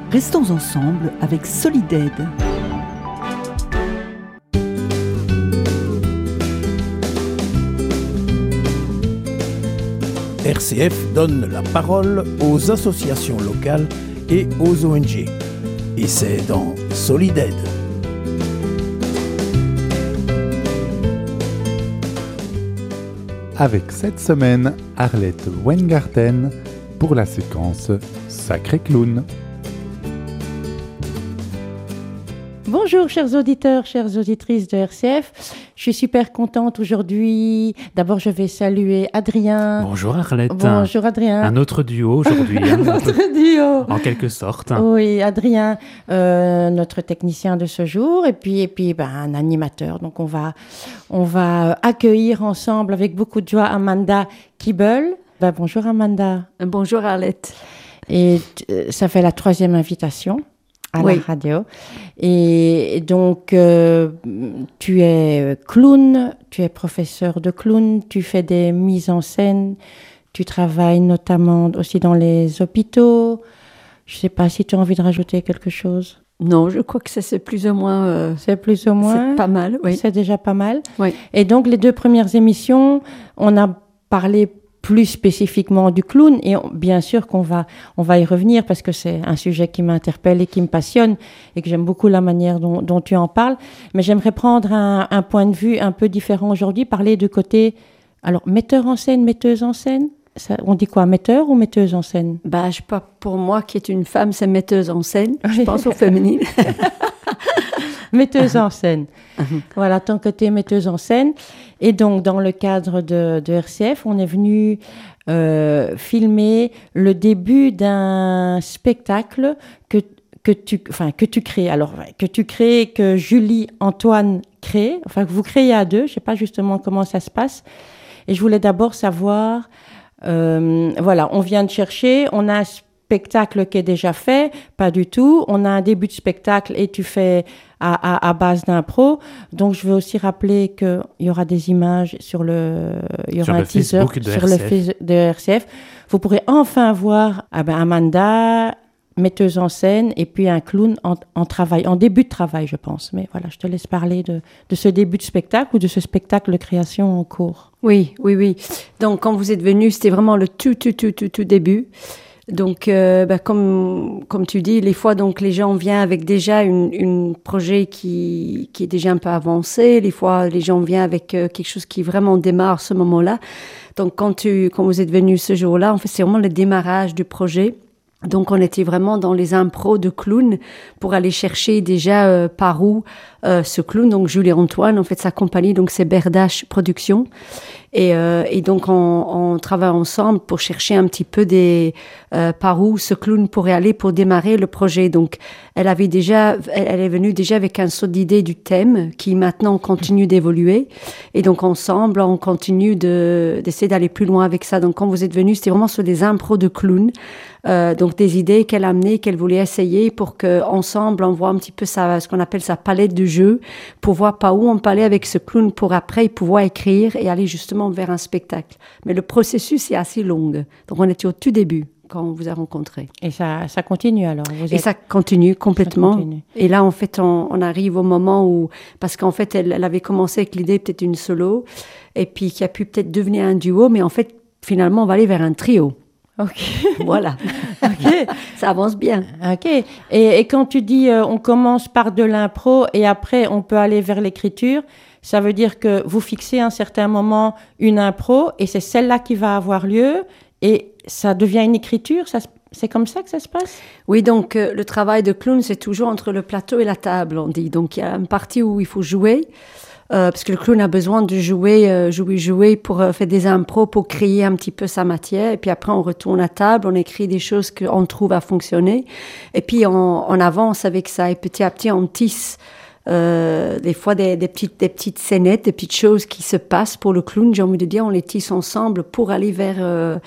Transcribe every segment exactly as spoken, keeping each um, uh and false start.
Restons ensemble avec Solidaide. R C F donne la parole aux associations locales et aux O N G. Et c'est dans Solidaide. Avec cette semaine, Arlette Weingarten pour la séquence Sacré Clown. Bonjour chers auditeurs, chères auditrices de R C F. Je suis super contente aujourd'hui. D'abord, je vais saluer Adrien. Bonjour Arlette. Bonjour Adrien. Un autre duo aujourd'hui. Un autre duo. En quelque sorte. Oui, Adrien, euh, notre technicien de ce jour, et puis, et puis ben, un animateur. Donc on va, on va accueillir ensemble avec beaucoup de joie Amanda Kiebel. Ben, bonjour Amanda. Bonjour Arlette. Et euh, ça fait la troisième invitation à oui. la radio. Et donc, euh, tu es clown, tu es professeur de clown, tu fais des mises en scène, tu travailles notamment aussi dans les hôpitaux. Je ne sais pas si tu as envie de rajouter quelque chose. Non, je crois que ça, c'est plus ou moins... Euh, c'est plus ou moins... C'est pas mal, oui. C'est déjà pas mal. Oui. Et donc, les deux premières émissions, on a parlé plus spécifiquement du clown, et on, bien sûr qu'on va, on va y revenir parce que c'est un sujet qui m'interpelle et qui me passionne et que j'aime beaucoup la manière dont, dont tu en parles. Mais j'aimerais prendre un, un point de vue un peu différent aujourd'hui, parler du côté, alors metteur en scène, metteuse en scène. Ça, on dit quoi, metteur ou metteuse en scène? Bah, je sais pas, pour moi qui est une femme, c'est metteuse en scène. Je pense au féminin. Metteuse en scène. Voilà, ton côté metteuse en scène. Et donc, dans le cadre de, de R C F, on est venu euh, filmer le début d'un spectacle que, que, tu, enfin, que tu crées. Alors, que tu crées, que Julie Antoine crée, enfin, que vous créez à deux. Je ne sais pas justement comment ça se passe. Et je voulais d'abord savoir, euh, voilà, on vient de chercher, on a un spectacle qui est déjà fait, pas du tout. On a un début de spectacle et tu fais à, à, à base d'impro. Donc, je veux aussi rappeler qu'il y aura des images sur le, il y aura sur un le teaser Facebook de sur R C F. le Facebook de R C F. Vous pourrez enfin voir ah ben, Amanda, metteuse en scène, et puis un clown en, en travail, en début de travail, je pense. Mais voilà, je te laisse parler de, de ce début de spectacle ou de ce spectacle de création en cours. Oui, oui, oui. Donc, quand vous êtes venu, c'était vraiment le tout, tout, tout, tout, tout début. Donc, euh, bah, comme, comme tu dis, les fois, donc, les gens viennent avec déjà une, une projet qui, qui est déjà un peu avancé. Les fois, les gens viennent avec euh, quelque chose qui vraiment démarre à ce moment-là. Donc, quand, tu, quand vous êtes venu ce jour-là, en fait, c'est vraiment le démarrage du projet. Donc, on était vraiment dans les impros de clown pour aller chercher déjà euh, par où euh, ce clown, donc Julie Antoine, en fait, sa compagnie, donc c'est Berdache Productions. Et, euh, et donc, on, on travaille ensemble pour chercher un petit peu des, euh, par où ce clown pourrait aller pour démarrer le projet. Donc, elle avait déjà, elle, elle est venue déjà avec un saut d'idée du thème qui maintenant continue d'évoluer. Et donc, ensemble, on continue de, d'essayer d'aller plus loin avec ça. Donc, quand vous êtes venus, c'était vraiment sur des impros de clown. Euh, donc, des idées qu'elle a amenées, qu'elle voulait essayer pour qu'ensemble, on voit un petit peu sa, ce qu'on appelle sa palette de jeu, pour voir par où on peut aller avec ce clown pour après pouvoir écrire et aller justement vers un spectacle. Mais le processus est assez long. Donc, on était au tout début quand on vous a rencontré. Et ça, ça continue alors vous Et êtes... ça continue complètement. Ça continue. Et là, en fait, on, on arrive au moment où... Parce qu'en fait, elle, elle avait commencé avec l'idée peut-être une solo, et puis qui a pu peut-être devenir un duo, mais en fait, finalement, on va aller vers un trio. Ok. Voilà. Ok. Ça avance bien. Ok. Et, et quand tu dis euh, on commence par de l'impro et après on peut aller vers l'écriture, ça veut dire que vous fixez à un certain moment une impro et c'est celle-là qui va avoir lieu et ça devient une écriture. Ça, c'est comme ça que ça se passe? Oui, donc euh, le travail de clown, c'est toujours entre le plateau et la table, on dit. Donc il y a une partie où il faut jouer. Euh, parce que le clown a besoin de jouer, euh, jouer, jouer pour euh, faire des impros, pour créer un petit peu sa matière. Et puis après, on retourne à table, on écrit des choses qu'on trouve à fonctionner. Et puis, on, on avance avec ça. Et petit à petit, on tisse euh, des fois des, des, petites, des petites scénettes, des petites choses qui se passent pour le clown. J'ai envie de dire, on les tisse ensemble pour aller vers... Euh,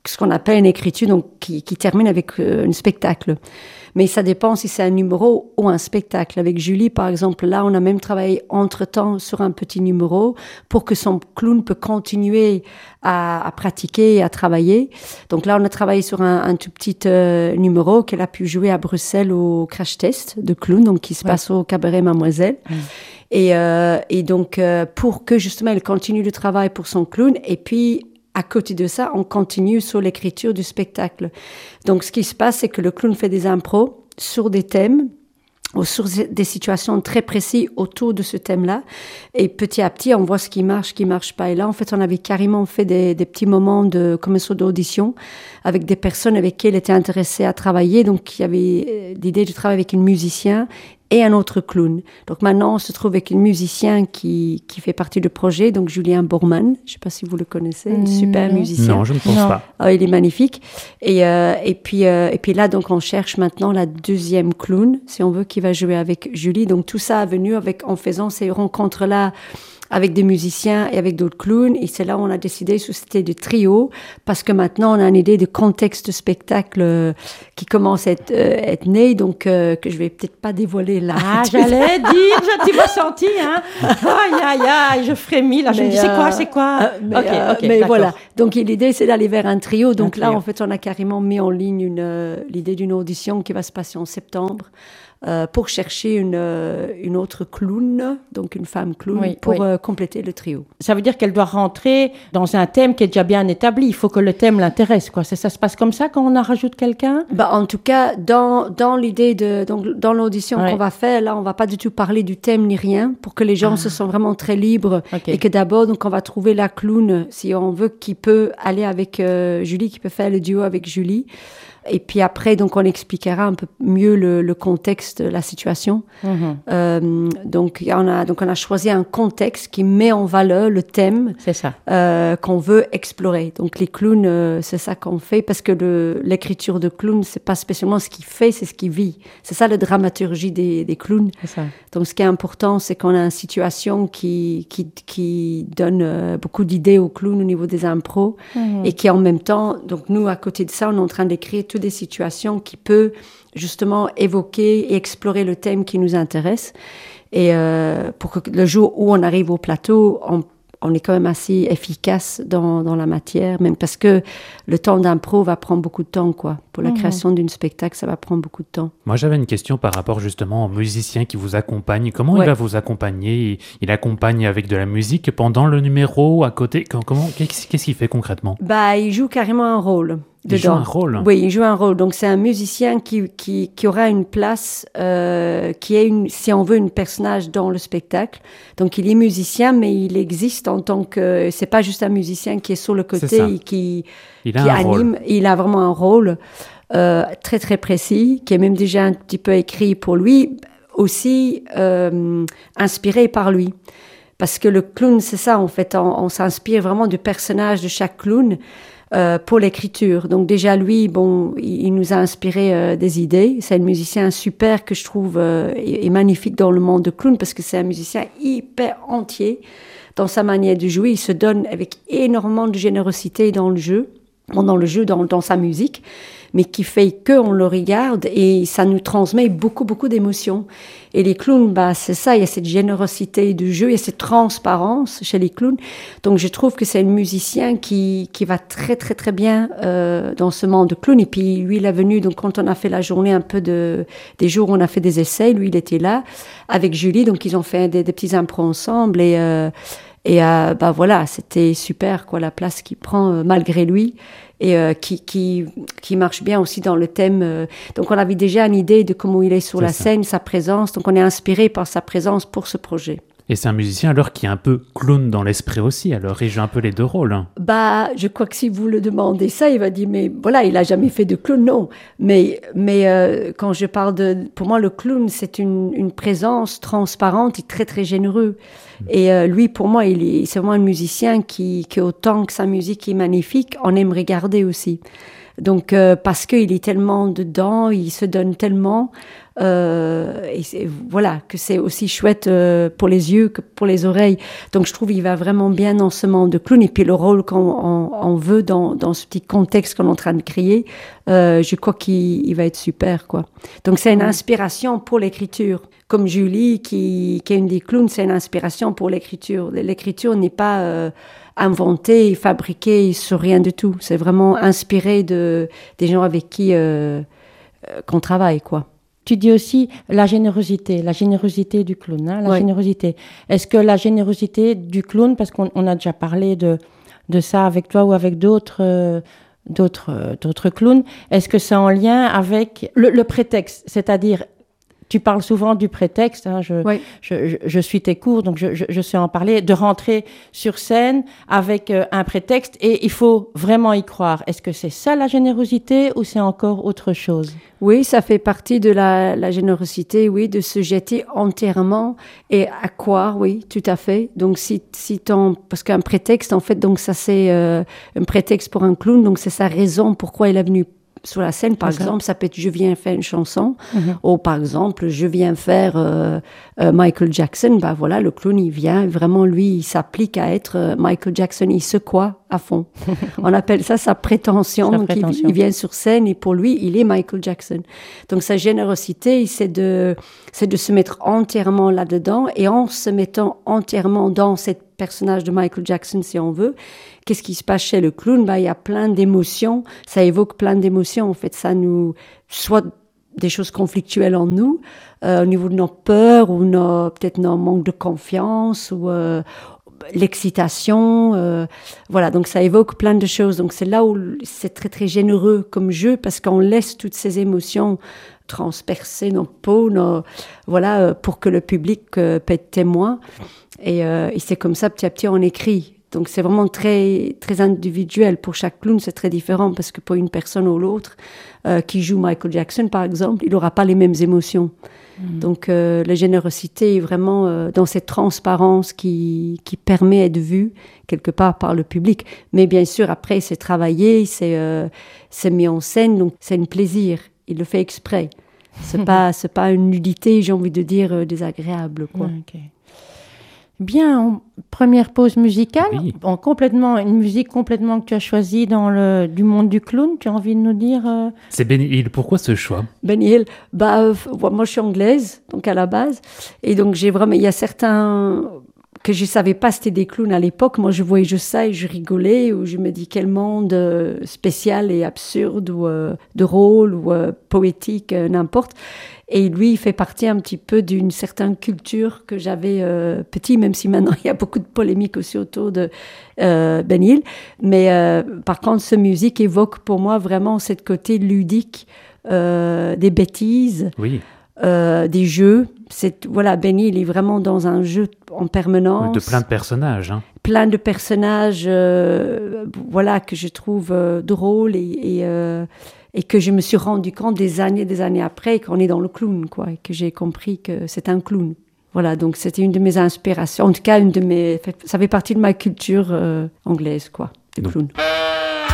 ce qu'on appelle une écriture donc, qui, qui termine avec euh, un spectacle. Mais ça dépend si c'est un numéro ou un spectacle. Avec Julie, par exemple, là, on a même travaillé entre-temps sur un petit numéro pour que son clown peut continuer à, à pratiquer et à travailler. Donc là, on a travaillé sur un, un tout petit euh, numéro qu'elle a pu jouer à Bruxelles au Crash Test de clown, donc qui se ouais. passe au Cabaret Mademoiselle. Ouais. Et, euh, et donc, euh, pour que justement, elle continue le travail pour son clown, et puis... À côté de ça, on continue sur l'écriture du spectacle. Donc, ce qui se passe, c'est que le clown fait des impros sur des thèmes ou sur des situations très précises autour de ce thème-là. Et petit à petit, on voit ce qui marche, ce qui marche pas. Et là, en fait, on avait carrément fait des, des petits moments de, comme une sorte d'audition avec des personnes avec qui elle était intéressée à travailler. Donc, il y avait l'idée de travailler avec un musicien et un autre clown. Donc maintenant, on se trouve avec un musicien qui, qui fait partie du projet, donc Julien Bourman. Je ne sais pas si vous le connaissez, un super non. musicien. Non, je ne pense non. pas. Oh, il est magnifique. Et, euh, et, puis, euh, et puis là, donc, on cherche maintenant la deuxième clown, si on veut, qui va jouer avec Julie. Donc tout ça a venu avec, en faisant ces rencontres-là avec des musiciens et avec d'autres clowns. Et c'est là où on a décidé de susciter des trios, parce que maintenant, on a une idée de contexte de spectacle euh, qui commence à être, euh, être né, donc euh, que je vais peut-être pas dévoiler là. Ah, j'allais dire, tu m'as senti, hein. Aïe, aïe, aïe, je frémis, là. Je mais, me dis, c'est euh, quoi, c'est quoi? euh, mais, Ok, euh, ok, mais d'accord. voilà. Donc, l'idée, c'est d'aller vers un trio. Donc un là, trio. en fait, on a carrément mis en ligne une, euh, l'idée d'une audition qui va se passer en septembre. Euh, pour chercher une, euh, une autre clown, donc une femme clown, oui, pour oui. Euh, compléter le trio. Ça veut dire qu'elle doit rentrer dans un thème qui est déjà bien établi. Il faut que le thème l'intéresse, quoi. C'est, ça se passe comme ça quand on en rajoute quelqu'un? Bah, en tout cas, dans, dans l'idée de, donc, dans l'audition ouais. qu'on va faire, là, on va pas du tout parler du thème ni rien, pour que les gens ah. se sentent vraiment très libres. Okay. Et que d'abord, donc, on va trouver la clown, si on veut, qui peut aller avec euh, Julie, qui peut faire le duo avec Julie. Et puis après, donc, on expliquera un peu mieux le, le contexte, la situation. Mm-hmm. Euh, donc, on a, donc, on a choisi un contexte qui met en valeur le thème c'est ça. Euh, qu'on veut explorer. Donc, les clowns, euh, c'est ça qu'on fait, parce que le, l'écriture de clown, c'est pas spécialement ce qu'il fait, c'est ce qu'il vit. C'est ça la dramaturgie des, des clowns. C'est ça. Donc, ce qui est important, c'est qu'on a une situation qui, qui, qui donne euh, beaucoup d'idées aux clowns au niveau des impros, mm-hmm. et qui en même temps, donc nous, à côté de ça, on est en train d'écrire toutes des situations qui peuvent justement évoquer et explorer le thème qui nous intéresse. Et euh, pour que le jour où on arrive au plateau, on, on est quand même assez efficace dans, dans la matière, même parce que le temps d'impro va prendre beaucoup de temps, quoi. Pour la mmh. création d'un spectacle, ça va prendre beaucoup de temps. Moi, j'avais une question par rapport justement au musicien qui vous accompagne. Comment ouais. il va vous accompagner? il, il accompagne avec de la musique pendant le numéro, à côté? Comment, qu'est-ce, qu'est-ce qu'il fait concrètement? Bah, il joue carrément un rôle. Il dedans. joue un rôle. Oui, il joue un rôle. Donc, c'est un musicien qui, qui, qui aura une place, euh, qui est, une, si on veut, un personnage dans le spectacle. Donc, il est musicien, mais il existe en tant que... C'est pas juste un musicien qui est sur le côté et qui, il qui a anime. Rôle. Il a vraiment un rôle euh, très, très précis, qui est même déjà un petit peu écrit pour lui, aussi euh, inspiré par lui. Parce que le clown, c'est ça, en fait. On, on s'inspire vraiment du personnage de chaque clown. Euh, pour l'écriture. Donc déjà, lui, bon, il, il nous a inspiré euh, des idées. C'est un musicien super que je trouve euh, et, et magnifique dans le monde de clown, parce que c'est un musicien hyper entier dans sa manière de jouer. Il se donne avec énormément de générosité dans le jeu, dans le jeu, dans, dans sa musique, mais qui fait qu'on le regarde et ça nous transmet beaucoup, beaucoup d'émotions. Et les clowns, bah, c'est ça, il y a cette générosité du jeu, il y a cette transparence chez les clowns. Donc, je trouve que c'est un musicien qui, qui va très, très, très bien euh, dans ce monde de clown. Et puis, lui, il est venu, donc, quand on a fait la journée un peu de, des jours où on a fait des essais, lui, il était là avec Julie. Donc, ils ont fait des, des petits impros ensemble et, euh, et euh, bah, voilà, c'était super, quoi, la place qu'il prend euh, malgré lui. Et euh, qui, qui, qui marche bien aussi dans le thème. Euh, donc, on avait déjà une idée de comment il est sur c'est la ça. scène, sa présence. Donc, on est inspiré par sa présence pour ce projet. Et c'est un musicien, alors, qui est un peu clown dans l'esprit aussi. Alors, il joue un peu les deux rôles. Hein. Bah, je crois que si vous le demandez ça, il va dire, mais voilà, il n'a jamais fait de clown, non. Mais, mais euh, quand je parle de... Pour moi, le clown, c'est une, une présence transparente et très, très généreux. Et euh, lui, pour moi, il est, c'est vraiment un musicien qui, qui, autant que sa musique est magnifique, on aime regarder aussi. Donc, euh, parce qu'il est tellement dedans, il se donne tellement, euh, et c'est, voilà, que c'est aussi chouette euh, pour les yeux que pour les oreilles. Donc, je trouve qu'il va vraiment bien dans ce monde de clown. Et puis, le rôle qu'on on, on veut dans, dans ce petit contexte qu'on est en train de créer, euh, je crois qu'il il va être super, quoi. Donc, c'est une inspiration pour l'écriture. Comme Julie, qui, qui est une des clowns, c'est une inspiration pour l'écriture. L'écriture n'est pas euh, inventée, fabriquée sur rien du tout. C'est vraiment inspiré de, des gens avec qui euh, euh, qu'on travaille, quoi. Tu dis aussi la générosité, la générosité du clown, hein, la Ouais. générosité. Est-ce que la générosité du clown, parce qu'on on a déjà parlé de, de ça avec toi ou avec d'autres... Euh, d'autres, euh, d'autres clowns, est-ce que c'est en lien avec le, le prétexte, c'est-à-dire tu parles souvent du prétexte, hein, je, Oui. je, je, je suis tes cours, donc je, je, je sais en parler, de rentrer sur scène avec euh, un prétexte et il faut vraiment y croire. Est-ce que c'est ça la générosité ou c'est encore autre chose? Oui, ça fait partie de la, la générosité, oui, de se jeter entièrement et à croire, oui, tout à fait. Donc, si, si ton, parce qu'un prétexte, en fait, donc ça c'est euh, un prétexte pour un clown, donc c'est sa raison pourquoi il est venu sur la scène. Par C'est ça. exemple, ça peut être je viens faire une chanson, Mhm. ou par exemple je viens faire euh, euh, Michael Jackson. Bah voilà, le clown il vient vraiment, lui, il s'applique à être euh, Michael Jackson, il secoue à fond. On appelle ça sa prétention. Sa Donc, il- prétention. Il, vient sur scène et pour lui, il est Michael Jackson. Donc sa générosité, c'est de, c'est de se mettre entièrement là-dedans et en se mettant entièrement dans ce personnage de Michael Jackson, si on veut. Qu'est-ce qui se passe chez le clown? Bah, il y a plein d'émotions, ça évoque plein d'émotions. En fait, ça nous, soit des choses conflictuelles en nous, euh, au niveau de nos peurs ou nos, peut-être nos manques de confiance ou euh, l'excitation. Euh, voilà, donc ça évoque plein de choses. Donc c'est là où c'est très très généreux comme jeu parce qu'on laisse toutes ces émotions transpercer nos peaux, nos, voilà, euh, pour que le public euh, peut être témoin. Et, euh, et c'est comme ça, petit à petit, on écrit. Donc, c'est vraiment très, très individuel. Pour chaque clown, c'est très différent parce que pour une personne ou l'autre euh, qui joue Michael Jackson, par exemple, il n'aura pas les mêmes émotions. Mmh. Donc, euh, la générosité est vraiment euh, dans cette transparence qui, qui permet d'être vue quelque part par le public. Mais bien sûr, après, c'est travaillé, c'est, euh, c'est mis en scène, donc c'est un plaisir. Il le fait exprès. C'est pas, c'est pas une nudité, j'ai envie de dire, euh, désagréable, quoi. Okay. Bien, en première pause musicale, Oui. en complètement, une musique complètement que tu as choisie dans le, du monde du clown, tu as envie de nous dire euh... C'est Benny Hill, pourquoi ce choix? Benny Hill, bah, euh, moi je suis anglaise, donc à la base, et donc j'ai vraiment, il y a certains que je savais pas c'était des clowns à l'époque, moi je voyais juste ça et je rigolais, ou je me dis quel monde euh, spécial et absurde, ou euh, drôle, ou euh, poétique, euh, n'importe. Et lui, il fait partie un petit peu d'une certaine culture que j'avais euh, petit, même si maintenant il y a beaucoup de polémiques aussi autour de euh, Benny Hill. Mais euh, par contre, ce musique évoque pour moi vraiment cette côté ludique, euh, des bêtises, Oui. euh, des jeux. C'est, voilà, Benny Hill est vraiment dans un jeu en permanence. De plein de personnages. Hein. Plein de personnages, euh, voilà, que je trouve euh, drôles et... et euh, et que je me suis rendu compte des années, des années après qu'on est dans le clown, quoi, et que j'ai compris que c'est un clown. Voilà, donc c'était une de mes inspirations, en tout cas une de mes, ça fait partie de ma culture euh, anglaise, quoi, de clown.